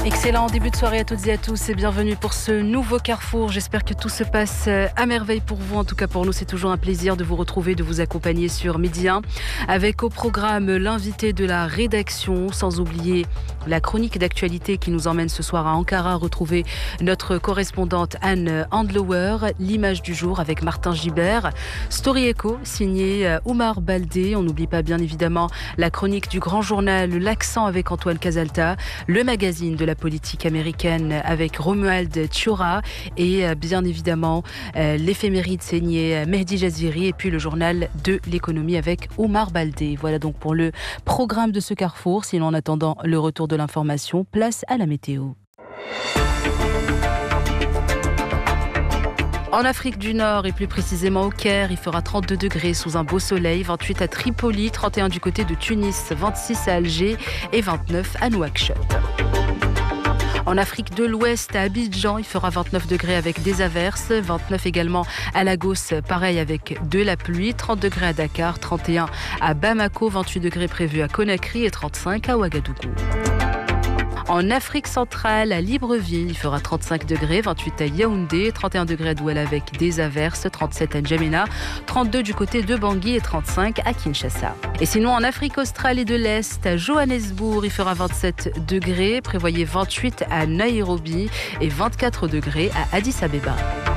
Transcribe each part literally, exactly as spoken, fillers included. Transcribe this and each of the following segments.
Excellent début de soirée à toutes et à tous et bienvenue pour ce nouveau Carrefour. J'espère que tout se passe à merveille pour vous. En tout cas pour nous, c'est toujours un plaisir de vous retrouver, de vous accompagner sur Midi un avec au programme l'invité de la rédaction, sans oublier la chronique d'actualité qui nous emmène ce soir à Ankara retrouver notre correspondante Anne Handlower, l'image du jour avec Martin Gibert, Story Echo signé Oumar Baldé. On n'oublie pas bien évidemment la chronique du grand journal L'Accent avec Antoine Casalta, le magazine de la politique américaine avec Romuald Tchoura et bien évidemment euh, l'éphéméride signé Mehdi Jaziri et puis le journal de l'économie avec Oumar Baldé. Voilà donc pour le programme de ce Carrefour. Sinon en attendant le retour de l'information, place à la météo. En Afrique du Nord et plus précisément au Caire, il fera trente-deux degrés sous un beau soleil, vingt-huit à Tripoli, trente et un du côté de Tunis, vingt-six à Alger et vingt-neuf à Nouakchott. En Afrique de l'Ouest, à Abidjan, il fera vingt-neuf degrés avec des averses, vingt-neuf également à Lagos, pareil avec de la pluie, trente degrés à Dakar, trente et un à Bamako, vingt-huit degrés prévus à Conakry et trente-cinq à Ouagadougou. En Afrique centrale, à Libreville, il fera trente-cinq degrés, vingt-huit à Yaoundé, trente et un degrés à Douala avec des averses, trente-sept à N'Djamena, trente-deux du côté de Bangui et trente-cinq à Kinshasa. Et sinon, en Afrique australe et de l'Est, à Johannesburg, il fera vingt-sept degrés, prévoyez vingt-huit à Nairobi et vingt-quatre degrés à Addis Abeba.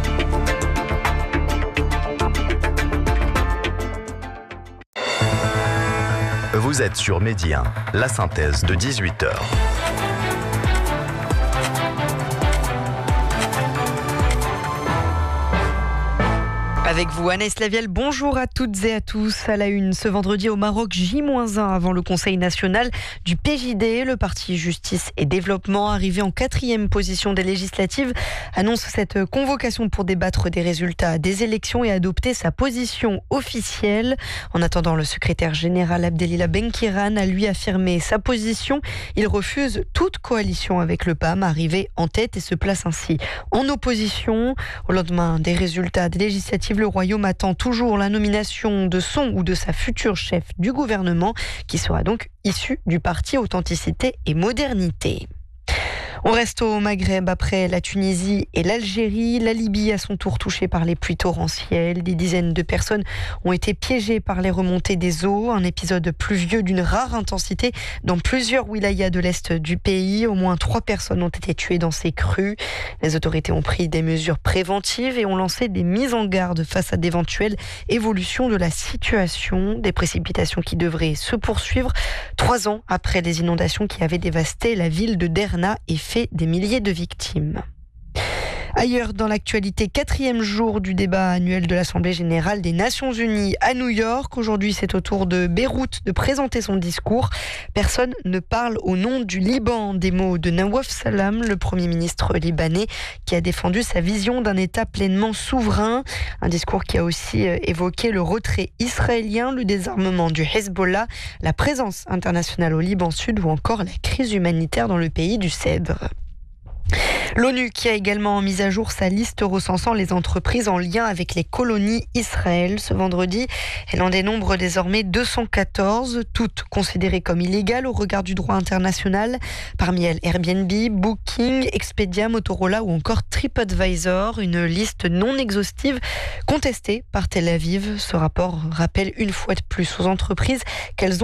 Vous êtes sur Midi un, la synthèse de dix-huit heures. Avec vous, Anaïs Lavielle, bonjour à toutes et à tous. À la une, ce vendredi au Maroc, J un avant le Conseil national du P J D. Le parti Justice et Développement, arrivé en quatrième position des législatives, annonce cette convocation pour débattre des résultats des élections et adopter sa position officielle. En attendant, le secrétaire général Abdelila Benkiran a lui affirmé sa position. Il refuse toute coalition avec le P A M, arrivé en tête et se place ainsi en opposition. Au lendemain des résultats des législatives, le Royaume attend toujours la nomination de son ou de sa future chef du gouvernement, qui sera donc issu du parti Authenticité et Modernité. On reste au Maghreb après la Tunisie et l'Algérie. La Libye à son tour touchée par les pluies torrentielles. Des dizaines de personnes ont été piégées par les remontées des eaux. Un épisode pluvieux d'une rare intensité dans plusieurs wilayas de l'est du pays. Au moins trois personnes ont été tuées dans ces crues. Les autorités ont pris des mesures préventives et ont lancé des mises en garde face à d'éventuelles évolutions de la situation. Des précipitations qui devraient se poursuivre trois ans après les inondations qui avaient dévasté la ville de Derna et fait des milliers de victimes. Ailleurs dans l'actualité, quatrième jour du débat annuel de l'Assemblée générale des Nations unies à New York. Aujourd'hui, c'est au tour de Beyrouth de présenter son discours. Personne ne parle au nom du Liban. Des mots de Nawaf Salam, le Premier ministre libanais, qui a défendu sa vision d'un État pleinement souverain. Un discours qui a aussi évoqué le retrait israélien, le désarmement du Hezbollah, la présence internationale au Liban Sud ou encore la crise humanitaire dans le pays du Cèdre. L'ONU qui a également mis à jour sa liste recensant les entreprises en lien avec les colonies Israël. Ce vendredi, elle en dénombre désormais deux cent quatorze, toutes considérées comme illégales au regard du droit international. Parmi elles, Airbnb, Booking, Expedia, Motorola ou encore TripAdvisor. Une liste non exhaustive contestée par Tel Aviv. Ce rapport rappelle une fois de plus aux entreprises qu'elles ont